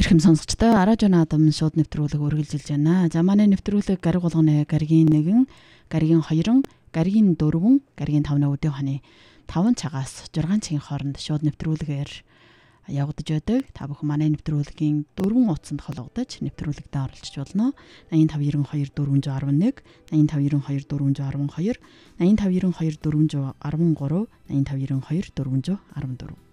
Эрхэм сонсогчдоо Аражо наадам шууд нэвтрүүлэг үргэлжилж байна. За манай нэвтрүүлэг гариг болгоны гаригийн 1, гаригийн 2, гаригийн 4, гаригийн 5-ны өдөө хоног 5 цагаас 6 цагийн хооронд шууд нэвтрүүлгээр явагдаж байдаг. Та бүхэн манай нэвтрүүлгийн 4 утсанд холбогдож нэвтрүүлэгт оролцож болно. 8592 411, 8592 412, 8592 413, 8592 414.